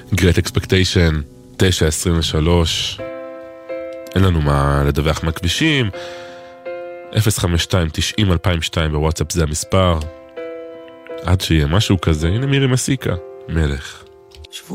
Great Expectation, 9:23. אין לנו מה לדווח מהכבישים. 052-90-2002 בוואטסאפ זה המספר. עד שיהיה משהו כזה, הנה מירי מסיקה, מלך.